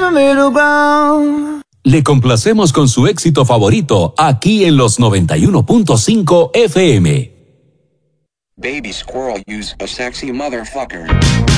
middle ground. Le complacemos con su éxito favorito aquí en los 91.5 FM. Baby squirrel, use a sexy motherfucker.